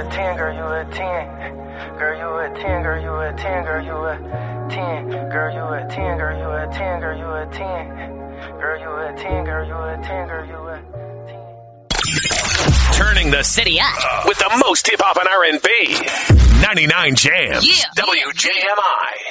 a 10, girl, you a 10. Girl, you a 10, girl, you a 10, girl, you a 10. Girl, you a 10, girl, you a 10, girl, you a 10. Girl, you a 10, girl, you a 10, girl, you a 10. Turning the city up with the most hip-hop and R&B. 99 Jams. Yeah. WJMI.